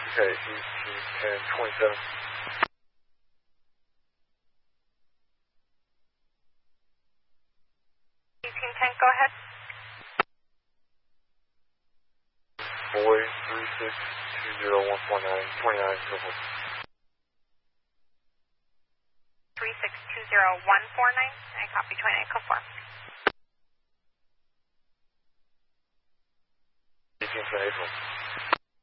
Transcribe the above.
Okay, ET1027. ET10, go ahead. Boy 3620149, 29, so forth. 3620149, I copy 29, go for. ET10 April.